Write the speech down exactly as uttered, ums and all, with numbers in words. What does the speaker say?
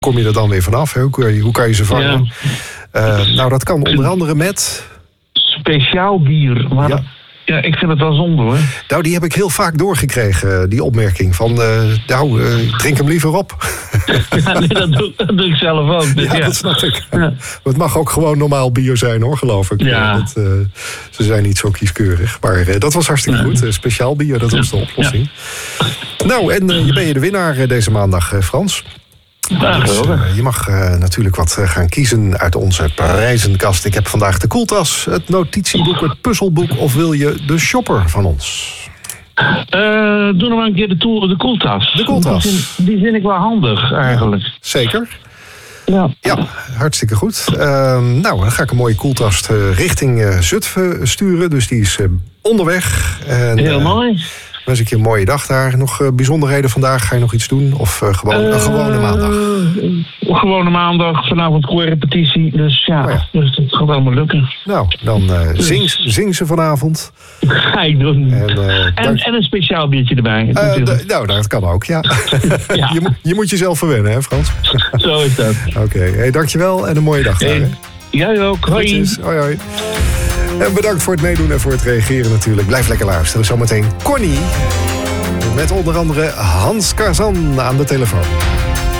kom je er dan weer vanaf? Hè? Hoe, kan je, hoe kan je ze vangen? Ja. Uh, nou, dat kan onder andere met... Speciaal bier. Maar ja. ja, ik vind het wel zonde, hoor. Nou, die heb ik heel vaak doorgekregen, die opmerking. Van, uh, nou, uh, drink hem liever op. Ja, nee, dat, doe, dat doe ik zelf ook. Dus ja, ja, dat snap ik. Ja. Het mag ook gewoon normaal bier zijn, hoor, geloof ik. Ja. Dat, uh, ze zijn niet zo kieskeurig. Maar uh, dat was hartstikke ja. goed. Uh, speciaal bier, dat was de oplossing. Ja. Nou, en uh, je ben je de winnaar uh, deze maandag, uh, Frans. Ja, dus, uh, je mag uh, natuurlijk wat uh, gaan kiezen uit onze prijzenkast. Ik heb vandaag de koeltas, het notitieboek, het puzzelboek... of wil je de shopper van ons? Uh, doe nog maar een keer de, tool, de koeltas. De koeltas. Die vind, die vind ik wel handig, eigenlijk. Zeker. Ja, ja hartstikke goed. Uh, nou, dan ga ik een mooie koeltas uh, richting uh, Zutphen sturen. Dus die is uh, onderweg. En, heel uh, mooi. Wens ik je een mooie dag daar. Nog uh, bijzonderheden vandaag? Ga je nog iets doen? Of uh, gewoon uh, een gewone maandag? Uh, gewone maandag, vanavond koorrepetitie. Dus ja, oh ja, dus het gaat allemaal lukken. Nou, dan uh, dus. zing, zing ze vanavond. Ga ik doen. En, uh, en, dank... en een speciaal biertje erbij. Uh, d- nou, dat kan ook, ja. ja. je, moet, je moet jezelf verwennen, hè, Frans? Zo is dat. Oké, okay. Hey, dankjewel en een mooie dag daar. Hey. Jij ook. Hoi. Hoi, hoi. En bedankt voor het meedoen en voor het reageren natuurlijk. Blijf lekker luisteren. Zometeen Connie. Met onder andere Hans Karzan aan de telefoon.